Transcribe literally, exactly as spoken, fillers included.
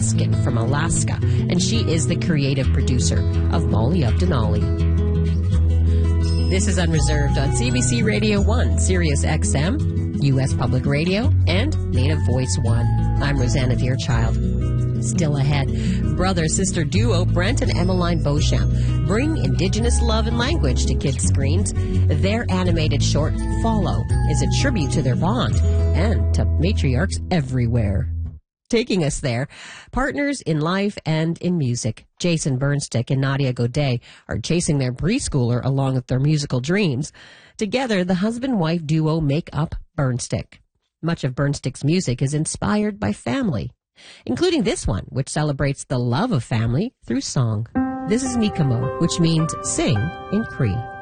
Baskin from Alaska, and she is the creative producer of Molly of Denali. This is Unreserved on C B C Radio one, Sirius X M, U S Public Radio, and Native Voice one. I'm Rosanna Deerchild. Still ahead, brother-sister duo Brent and Emmeline Beauchamp bring Indigenous love and language to kids' screens. Their animated short, Follow, is a tribute to their bond and to matriarchs everywhere. Taking us there, partners in life and in music, Jason Burnstick and Nadia Godet are chasing their preschooler along with their musical dreams. Together, the husband-wife duo make up Burnstick. Much of Burnstick's music is inspired by family, including this one, which celebrates the love of family through song. This is Nikamo, which means sing in Cree.